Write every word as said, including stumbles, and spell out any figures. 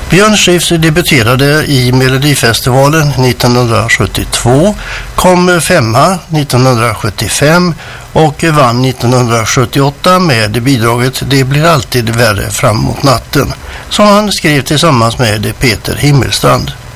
Björn Skifs debuterade i Melodifestivalen nittonhundrasjuttiotvå, kom femma nittonhundrasjuttiofem och vann nittonhundrasjuttioåtta med bidraget Det blir alltid värre fram mot natten, som han skrev tillsammans med Peter Himmelstrand.